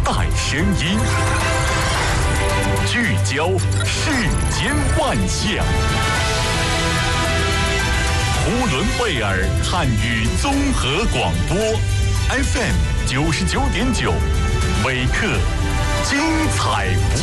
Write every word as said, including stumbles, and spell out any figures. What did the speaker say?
带声音，聚焦世间万象。呼伦贝尔汉语综合广播 F M 九十九点九，微课精彩不